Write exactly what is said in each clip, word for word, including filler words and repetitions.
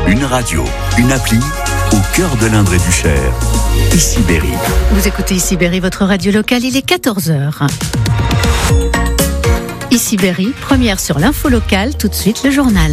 Une radio, une appli, au cœur de l'Indre et du Cher. Ici Berry. Vous écoutez Ici Berry, votre radio locale, il est quatorze heures. Ici Berry, première sur l'info locale, tout de suite le journal.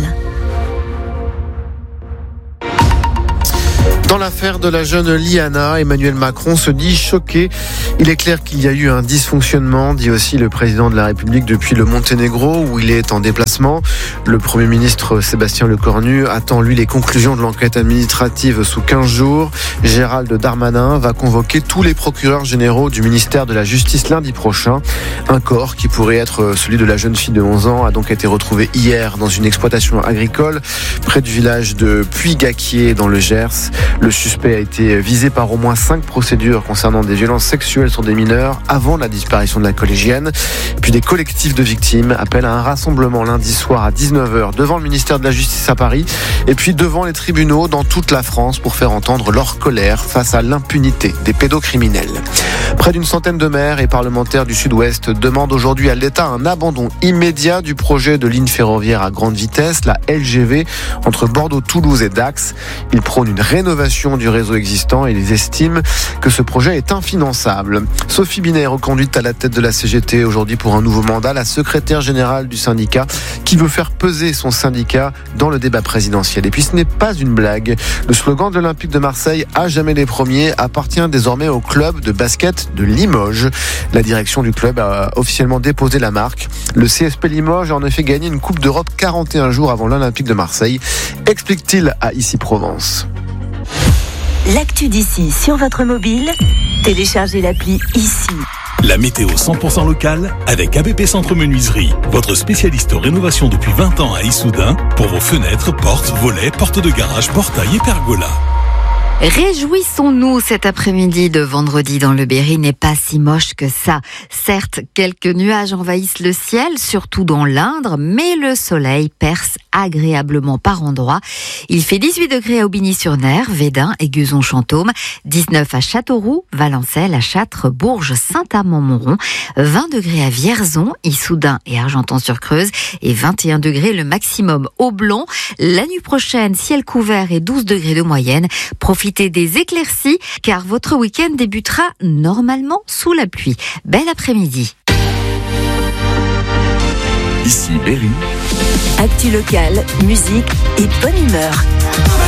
Dans l'affaire de la jeune Liana, Emmanuel Macron se dit choqué. Il est clair qu'il y a eu un dysfonctionnement, dit aussi le président de la République depuis le Monténégro où il est en déplacement. Le Premier ministre Sébastien Lecornu attend lui les conclusions de l'enquête administrative sous quinze jours. Gérald Darmanin va convoquer tous les procureurs généraux du ministère de la Justice lundi prochain. Un corps qui pourrait être celui de la jeune fille de onze ans a donc été retrouvé hier dans une exploitation agricole près du village de Puy-Gaquier dans le Gers. Le suspect a été visé par au moins cinq procédures concernant des violences sexuelles sur des mineurs avant la disparition de la collégienne. Puis des collectifs de victimes appellent à un rassemblement lundi soir à dix-neuf heures devant le ministère de la Justice à Paris et puis devant les tribunaux dans toute la France pour faire entendre leur colère face à l'impunité des pédocriminels. Près d'une centaine de maires et parlementaires du Sud-Ouest demandent aujourd'hui à l'État un abandon immédiat du projet de ligne ferroviaire à grande vitesse, la L G V, entre Bordeaux, Toulouse et Dax. Ils prônent une rénovation du réseau existant et ils estiment que ce projet est infinançable. Sophie Binet, reconduite à la tête de la C G T aujourd'hui pour un nouveau mandat, la secrétaire générale du syndicat qui veut faire peser son syndicat dans le débat présidentiel. Et puis ce n'est pas une blague. Le slogan de l'Olympique de Marseille, à jamais les premiers, appartient désormais au club de basket de Limoges. La direction du club a officiellement déposé la marque. Le C S P Limoges a en effet gagné une Coupe d'Europe quarante et un jours avant l'Olympique de Marseille. Explique-t-il à Ici Provence. L'actu d'ici sur votre mobile, téléchargez l'appli Ici. La météo cent pour cent locale avec A B P Centre Menuiserie, votre spécialiste rénovation depuis vingt ans à Issoudun pour vos fenêtres, portes, volets, portes de garage, portails et pergolas. Réjouissons-nous cet après-midi de vendredi dans le Berry n'est pas si moche que ça. Certes, quelques nuages envahissent le ciel, surtout dans l'Indre, mais le soleil perce agréablement par endroits. Il fait dix-huit degrés à Aubigny-sur-Ner, Védin et Guzon-Chantôme, dix-neuf à Châteauroux, Valencelles, à Châtres, Bourges, Saint-Amand-Montrond, vingt degrés à Vierzon, Issoudun et Argenton-sur-Creuse et vingt et un degrés le maximum au Blanc. La nuit prochaine, ciel couvert et douze degrés de moyenne. Profitez des éclaircies car votre week-end débutera normalement sous la pluie. Bel après-midi. Ici Berry. Actu locale, musique et bonne humeur.